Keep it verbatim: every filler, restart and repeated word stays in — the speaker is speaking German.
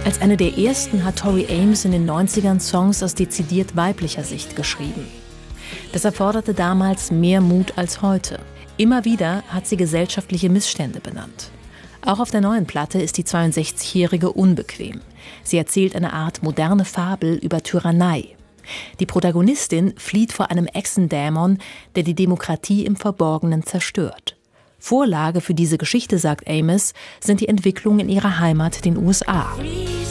Als eine der ersten hat Tori Amos in den neunzigern Songs aus dezidiert weiblicher Sicht geschrieben. Das erforderte damals mehr Mut als heute. Immer wieder hat sie gesellschaftliche Missstände benannt. Auch auf der neuen Platte ist die zweiundsechzigjährige unbequem. Sie erzählt eine Art moderne Fabel über Tyrannei. Die Protagonistin flieht vor einem Echsendämon, der die Demokratie im Verborgenen zerstört. Vorlage für diese Geschichte, sagt Amos, sind die Entwicklungen in ihrer Heimat, den U S A.